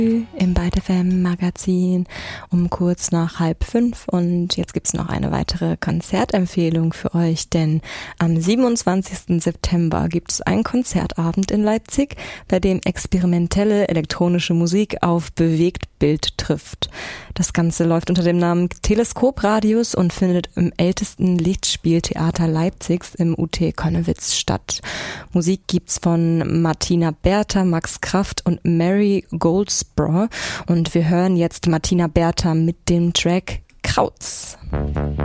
Im Byte FM Magazin um kurz nach 4:30 und jetzt gibt's noch eine weitere Konzertempfehlung für euch, denn am 27. September gibt es einen Konzertabend in Leipzig, bei dem experimentelle elektronische Musik auf Bewegtbild trifft. Das Ganze läuft unter dem Namen Teleskopradius und findet im ältesten Lichtspieltheater Leipzigs im UT Connewitz statt. Musik gibt's von Martina Bertha, Max Kraft und Mary Goldsborough und wir hören jetzt Martina Bertha mit dem Track Krautz.